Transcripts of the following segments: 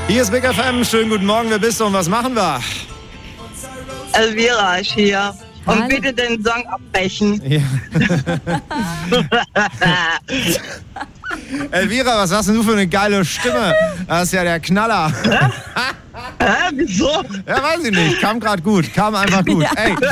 Hier ist Big FM, schönen guten Morgen, wer bist du und was machen wir? Elvira ist hier. Und bitte den Song abbrechen. Ja. Elvira, was hast denn du für eine geile Stimme? Das ist ja der Knaller. Wieso? Ja, weiß ich nicht. Kam gerade gut. Kam einfach gut. Ja. Ey,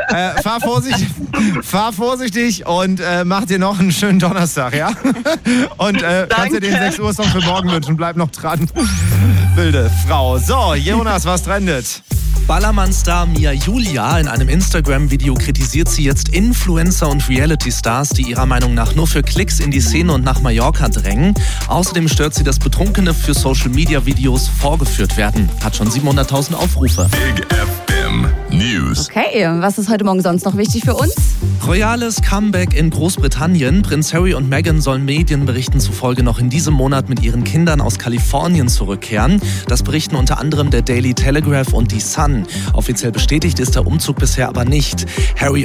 fahr vorsichtig und mach dir noch einen schönen Donnerstag, ja? Und kannst dir den 6 Uhr Song für morgen wünschen. Bleib noch dran. Wilde Frau. So, Jonas, was trendet? Ballermann-Star Mia Julia. In einem Instagram-Video kritisiert sie jetzt Influencer und Reality-Stars, die ihrer Meinung nach nur für Klicks in die Szene und nach Mallorca drängen. Außerdem stört sie, dass Betrunkene für Social-Media-Videos vorgeführt werden. Hat schon 700.000 Aufrufe. Big FM News. Okay, was ist heute Morgen sonst noch wichtig für uns? Royales Comeback in Großbritannien. Prinz Harry und Meghan sollen Medienberichten zufolge noch in diesem Monat mit ihren Kindern aus Kalifornien zurückkehren. Das berichten unter anderem der Daily Telegraph und die Sun. Offiziell bestätigt ist der Umzug bisher aber nicht. Harry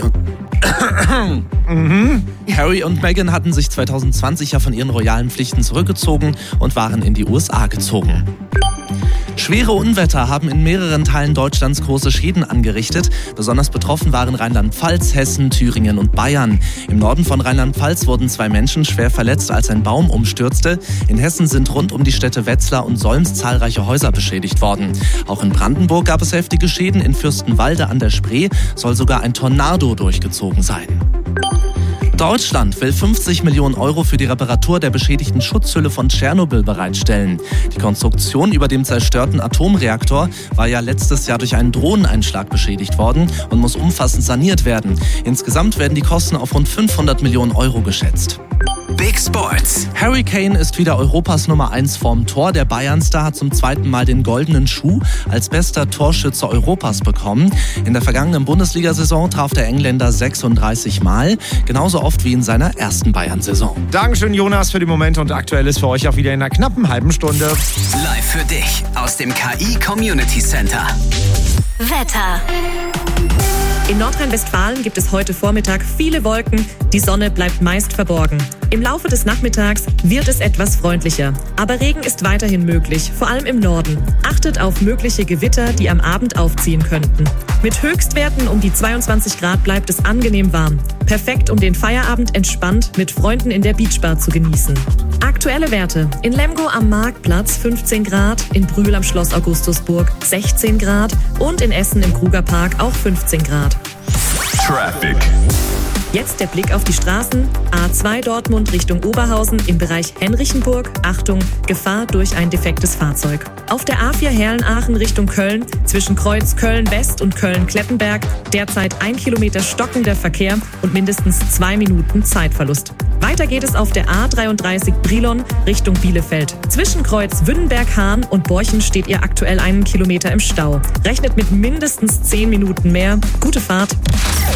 und Meghan hatten sich 2020 ja von ihren royalen Pflichten zurückgezogen und waren in die USA gezogen. Schwere Unwetter haben in mehreren Teilen Deutschlands große Schäden angerichtet. Besonders betroffen waren Rheinland-Pfalz, Hessen, Thüringen und Bayern. Im Norden von Rheinland-Pfalz wurden 2 Menschen schwer verletzt, als ein Baum umstürzte. In Hessen sind rund um die Städte Wetzlar und Solms zahlreiche Häuser beschädigt worden. Auch in Brandenburg gab es heftige Schäden. In Fürstenwalde an der Spree soll sogar ein Tornado durchgezogen sein. Deutschland will 50 Millionen Euro für die Reparatur der beschädigten Schutzhülle von Tschernobyl bereitstellen. Die Konstruktion über dem zerstörten Atomreaktor war ja letztes Jahr durch einen Drohneneinschlag beschädigt worden und muss umfassend saniert werden. Insgesamt werden die Kosten auf rund 500 Millionen Euro geschätzt. Big Sports. Harry Kane ist wieder Europas Nummer 1 vorm Tor. Der Bayern-Star hat zum 2. Mal den goldenen Schuh als bester Torschütze Europas bekommen. In der vergangenen Bundesliga-Saison traf der Engländer 36 Mal, genauso oft wie in seiner ersten Bayern-Saison. Dankeschön, Jonas, für die Momente und aktuell ist für euch auch wieder in einer knappen halben Stunde. Live für dich aus dem KI Community Center. Wetter. In Nordrhein-Westfalen gibt es heute Vormittag viele Wolken. Die Sonne bleibt meist verborgen. Im Laufe des Nachmittags wird es etwas freundlicher. Aber Regen ist weiterhin möglich, vor allem im Norden. Achtet auf mögliche Gewitter, die am Abend aufziehen könnten. Mit Höchstwerten um die 22 Grad bleibt es angenehm warm. Perfekt, um den Feierabend entspannt mit Freunden in der Beachbar zu genießen. Aktuelle Werte. In Lemgo am Marktplatz 15 Grad, in Brühl am Schloss Augustusburg 16 Grad und in Essen im Krugerpark auch 15 Grad. Traffic. Jetzt der Blick auf die Straßen. A2 Dortmund Richtung Oberhausen im Bereich Henrichenburg. Achtung, Gefahr durch ein defektes Fahrzeug. Auf der A4 Herlen-Aachen Richtung Köln zwischen Kreuz Köln-West und Köln-Kleppenberg derzeit 1 Kilometer stockender Verkehr und mindestens 2 Minuten Zeitverlust. Weiter geht es auf der A33 Brilon Richtung Bielefeld. Zwischen Kreuz Wünnenberg-Hahn und Borchen steht ihr aktuell 1 Kilometer im Stau. Rechnet mit mindestens 10 Minuten mehr. Gute Fahrt.